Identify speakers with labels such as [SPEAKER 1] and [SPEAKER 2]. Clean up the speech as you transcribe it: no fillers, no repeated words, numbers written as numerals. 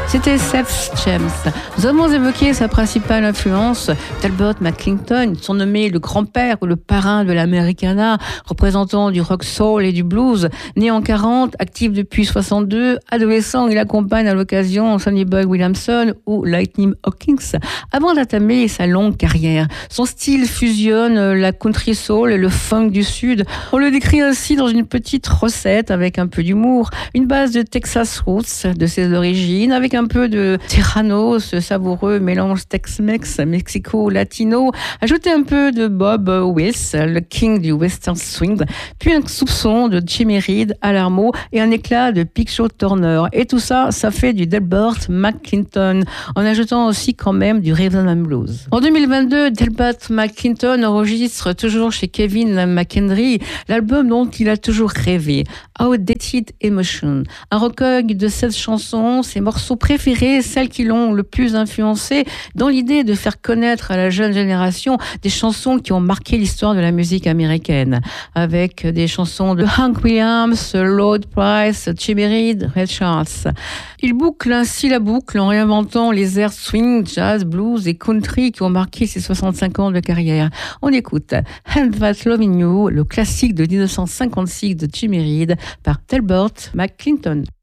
[SPEAKER 1] C'était Seth James. Nous avons évoqué sa principale influence, Talbot McClinton, surnommé le grand-père ou le parrain de l'Americana, représentant du rock soul et du blues. Né en 40, actif depuis 62, adolescent, il accompagne à l'occasion Sonny Boy Williamson ou Lightning Hawkins avant d'entamer sa longue carrière. Son style fusionne la country soul et le funk du Sud. On le décrit ainsi dans une petite recette avec un peu d'humour, une base de Texas roots de ses origines, avec un peu de Terrano, ce savoureux mélange Tex-Mex, Mexico-Latino, ajouter un peu de Bob Wills, le king du western swing, puis un soupçon de Jimmy Reed à l'armeau et un éclat de Picture Turner. Et tout ça, ça fait du Delbert McClinton, en ajoutant aussi quand même du rhythm and blues. En 2022, Delbert McClinton enregistre toujours chez Kevin McHenry l'album dont il a toujours rêvé, Outdated Emotion, un recueil de 16 chansons, ses morceaux préférés, celles qui l'ont le plus influencé, dans l'idée de faire connaître à la jeune génération des chansons qui ont marqué l'histoire de la musique américaine, avec des chansons de Hank Williams, Lloyd Price, Jimmy Reed, Ray Charles. Il boucle ainsi la boucle en réinventant les airs swing, jazz, blues et country qui ont marqué ses 65 ans de carrière. On écoute And That Loving You, le classique de 1956 de Jimmy Reed par Delbert McClinton.